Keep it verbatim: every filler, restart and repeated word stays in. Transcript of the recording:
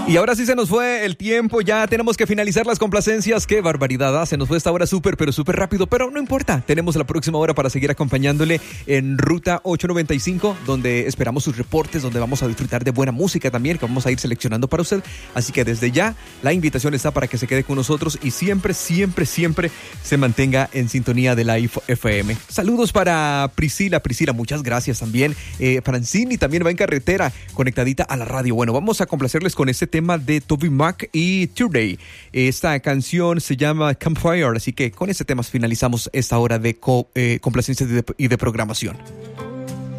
Y ahora sí se nos fue el tiempo, ya tenemos que finalizar las complacencias. Qué barbaridad, ¿ah? Se nos fue esta hora súper, pero súper rápido, pero no importa. Tenemos la próxima hora para seguir acompañándole en Ruta ocho noventa y cinco, donde esperamos sus reportes, donde vamos a disfrutar de buena música también, que vamos a ir seleccionando para usted. Así que desde ya, la invitación está para que se quede con nosotros y siempre, siempre, siempre se mantenga en sintonía de la F M. Saludos para Priscila. Priscila, muchas gracias también. Eh, Francini también va en carretera, conectadita a la radio. Bueno, vamos a complacerles con este tema de Toby Mac y Today. Esta canción se llama Campfire, así que con este tema finalizamos esta hora de co- eh, complacencias y de, y de programación.